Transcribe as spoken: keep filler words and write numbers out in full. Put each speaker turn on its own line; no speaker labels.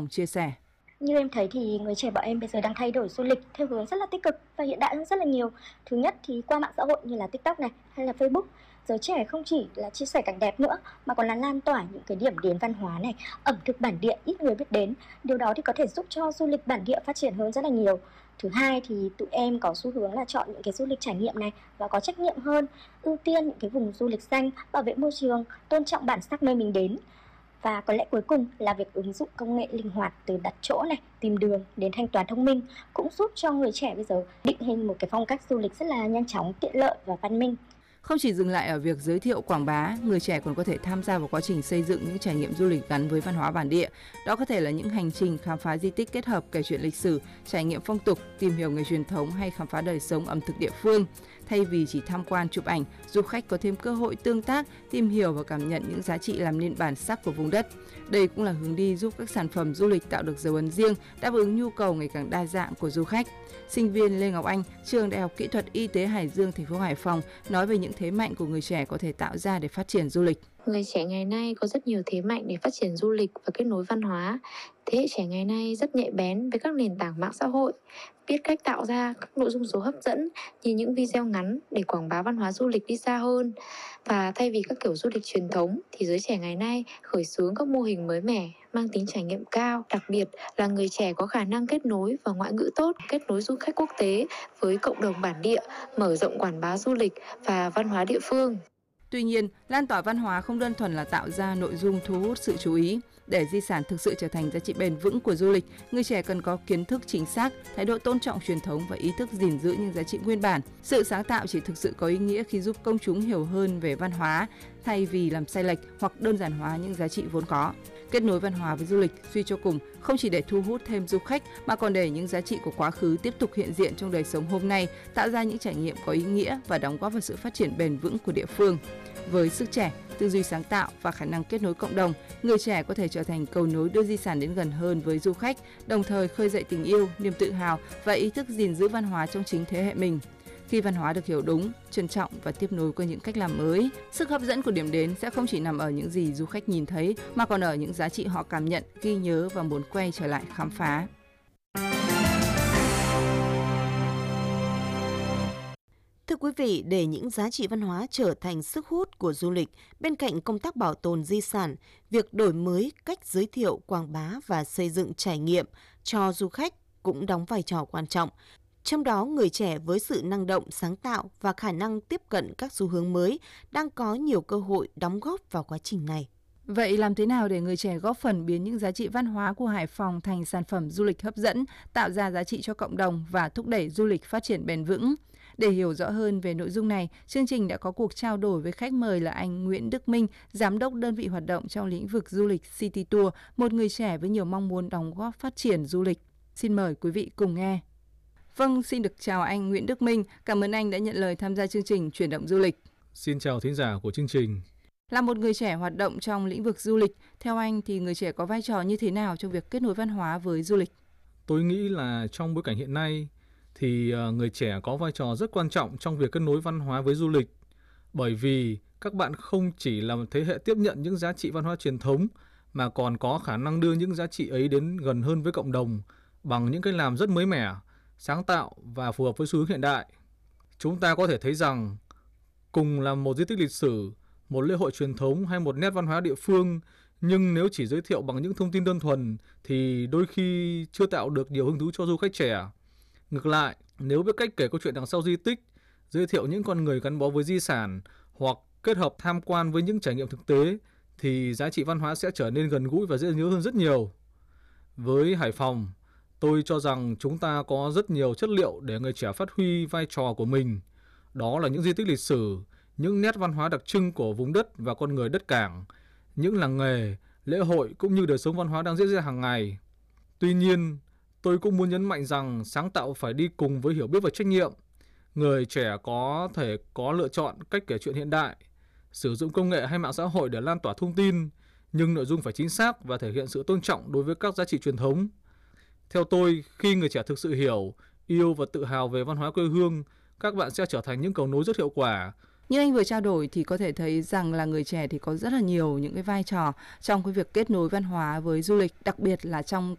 chia sẻ.
Như em thấy thì người trẻ bọn em bây giờ đang thay đổi du lịch theo hướng rất là tích cực và hiện đại hơn rất là nhiều. Thứ nhất thì qua mạng xã hội như là TikTok này hay là Facebook, giới trẻ không chỉ là chia sẻ cảnh đẹp nữa mà còn là lan tỏa những cái điểm đến văn hóa này, ẩm thực bản địa ít người biết đến. Điều đó thì có thể giúp cho du lịch bản địa phát triển hơn rất là nhiều. Thứ hai thì tụi em có xu hướng là chọn những cái du lịch trải nghiệm này và có trách nhiệm hơn, ưu tiên những cái vùng du lịch xanh, bảo vệ môi trường, tôn trọng bản sắc nơi mình đến. Và có lẽ cuối cùng là việc ứng dụng công nghệ linh hoạt từ đặt chỗ này, tìm đường đến thanh toán thông minh cũng giúp cho người trẻ bây giờ định hình một cái phong cách du lịch rất là nhanh chóng, tiện lợi và văn minh.
Không chỉ dừng lại ở việc giới thiệu quảng bá, người trẻ còn có thể tham gia vào quá trình xây dựng những trải nghiệm du lịch gắn với văn hóa bản địa. Đó có thể là những hành trình khám phá di tích kết hợp kể chuyện lịch sử, trải nghiệm phong tục, tìm hiểu nghề truyền thống hay khám phá đời sống ẩm thực địa phương. Thay vì chỉ tham quan chụp ảnh, du khách có thêm cơ hội tương tác, tìm hiểu và cảm nhận những giá trị làm nên bản sắc của vùng đất. Đây cũng là hướng đi giúp các sản phẩm du lịch tạo được dấu ấn riêng, đáp ứng nhu cầu ngày càng đa dạng của du khách. Sinh viên Lê Ngọc Anh, trường Đại học Kỹ thuật Y tế Hải Dương, thành phố Hải Phòng nói về những thế mạnh của người trẻ có thể tạo ra để phát triển du lịch.
Người trẻ ngày nay có rất nhiều thế mạnh để phát triển du lịch và kết nối văn hóa. Thế hệ trẻ ngày nay rất nhạy bén với các nền tảng mạng xã hội, biết cách tạo ra các nội dung số hấp dẫn như những video ngắn để quảng bá văn hóa du lịch đi xa hơn. Và thay vì các kiểu du lịch truyền thống thì giới trẻ ngày nay khởi xướng các mô hình mới mẻ, mang tính trải nghiệm cao. Đặc biệt là người trẻ có khả năng kết nối và ngoại ngữ tốt, kết nối du khách quốc tế với cộng đồng bản địa, mở rộng quảng bá du lịch và văn hóa địa phương.
Tuy nhiên, lan tỏa văn hóa không đơn thuần là tạo ra nội dung thu hút sự chú ý. Để di sản thực sự trở thành giá trị bền vững của du lịch, người trẻ cần có kiến thức chính xác, thái độ tôn trọng truyền thống và ý thức gìn giữ những giá trị nguyên bản. Sự sáng tạo chỉ thực sự có ý nghĩa khi giúp công chúng hiểu hơn về văn hóa, thay vì làm sai lệch hoặc đơn giản hóa những giá trị vốn có. Kết nối văn hóa với du lịch, suy cho cùng, không chỉ để thu hút thêm du khách mà còn để những giá trị của quá khứ tiếp tục hiện diện trong đời sống hôm nay, tạo ra những trải nghiệm có ý nghĩa và đóng góp vào sự phát triển bền vững của địa phương. Với sức trẻ, tư duy sáng tạo và khả năng kết nối cộng đồng, người trẻ có thể trở thành cầu nối đưa di sản đến gần hơn với du khách, đồng thời khơi dậy tình yêu, niềm tự hào và ý thức gìn giữ văn hóa trong chính thế hệ mình. Khi văn hóa được hiểu đúng, trân trọng và tiếp nối qua những cách làm mới, sức hấp dẫn của điểm đến sẽ không chỉ nằm ở những gì du khách nhìn thấy mà còn ở những giá trị họ cảm nhận, ghi nhớ và muốn quay trở lại khám phá.
Thưa quý vị, để những giá trị văn hóa trở thành sức hút của du lịch, bên cạnh công tác bảo tồn di sản, việc đổi mới cách giới thiệu, quảng bá và xây dựng trải nghiệm cho du khách cũng đóng vai trò quan trọng. Trong đó, người trẻ với sự năng động, sáng tạo và khả năng tiếp cận các xu hướng mới đang có nhiều cơ hội đóng góp vào quá trình này.
Vậy làm thế nào để người trẻ góp phần biến những giá trị văn hóa của Hải Phòng thành sản phẩm du lịch hấp dẫn, tạo ra giá trị cho cộng đồng và thúc đẩy du lịch phát triển bền vững? Để hiểu rõ hơn về nội dung này, chương trình đã có cuộc trao đổi với khách mời là anh Nguyễn Đức Minh, giám đốc đơn vị hoạt động trong lĩnh vực du lịch City Tour, một người trẻ với nhiều mong muốn đóng góp phát triển du lịch. Xin mời quý vị cùng nghe. Vâng, xin được chào anh Nguyễn Đức Minh. Cảm ơn anh đã nhận lời tham gia chương trình Chuyển động du lịch.
Xin chào thính giả của chương trình.
Là một người trẻ hoạt động trong lĩnh vực du lịch, theo anh thì người trẻ có vai trò như thế nào trong việc kết nối văn hóa với du lịch?
Tôi nghĩ là trong bối cảnh hiện nay thì người trẻ có vai trò rất quan trọng trong việc kết nối văn hóa với du lịch. Bởi vì các bạn không chỉ là một thế hệ tiếp nhận những giá trị văn hóa truyền thống mà còn có khả năng đưa những giá trị ấy đến gần hơn với cộng đồng bằng những cách làm rất mới mẻ, sáng tạo và phù hợp với xu hướng hiện đại. Chúng ta có thể thấy rằng cùng là một di tích lịch sử, một lễ hội truyền thống hay một nét văn hóa địa phương, nhưng nếu chỉ giới thiệu bằng những thông tin đơn thuần thì đôi khi chưa tạo được nhiều hứng thú cho du khách trẻ. Ngược lại, nếu biết cách kể câu chuyện đằng sau di tích, giới thiệu những con người gắn bó với di sản hoặc kết hợp tham quan với những trải nghiệm thực tế thì giá trị văn hóa sẽ trở nên gần gũi và dễ nhớ hơn rất nhiều. Với Hải Phòng, tôi cho rằng chúng ta có rất nhiều chất liệu để người trẻ phát huy vai trò của mình. Đó là những di tích lịch sử, những nét văn hóa đặc trưng của vùng đất và con người đất cảng, những làng nghề, lễ hội cũng như đời sống văn hóa đang diễn ra hàng ngày. Tuy nhiên, tôi cũng muốn nhấn mạnh rằng sáng tạo phải đi cùng với hiểu biết và trách nhiệm. Người trẻ có thể có lựa chọn cách kể chuyện hiện đại, sử dụng công nghệ hay mạng xã hội để lan tỏa thông tin, nhưng nội dung phải chính xác và thể hiện sự tôn trọng đối với các giá trị truyền thống. Theo tôi, khi người trẻ thực sự hiểu, yêu và tự hào về văn hóa quê hương, các bạn sẽ trở thành những cầu nối rất hiệu quả.
Như anh vừa trao đổi thì có thể thấy rằng là người trẻ thì có rất là nhiều những cái vai trò trong cái việc kết nối văn hóa với du lịch, đặc biệt là trong